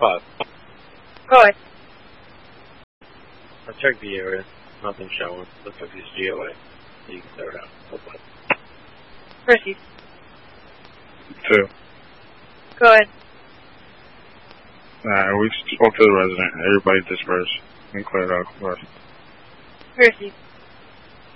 5. Go ahead. I checked the area. Nothing showing. Looks like it's GOA. You can clear it out. Hopefully. Proceed. 2. Go ahead. We spoke to the resident. Everybody disperse and clear it out. Proceed.